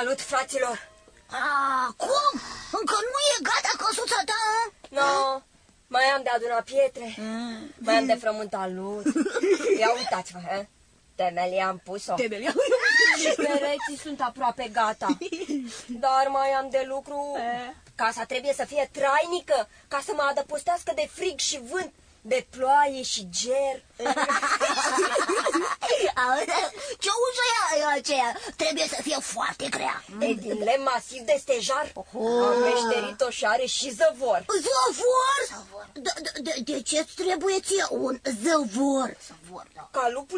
Salut, fraților! Cum? Încă nu e gata căsuța ta? No, mai am de adunat pietre, mai am de frământat lut. Ia uitați-vă, he? Temelia am pus-o. Și pereții sunt aproape gata. Dar mai am de lucru. Casa trebuie să fie trainică, ca să mă adăpostească de frig și vânt, de ploaie și ger. Ce ușă e aceea? Trebuie să fie foarte grea. E din lemn masiv de stejar. Am meșterit-o și are și zăvor. Zăvor? De ce-ți trebuie ție un zăvor? Ca lupul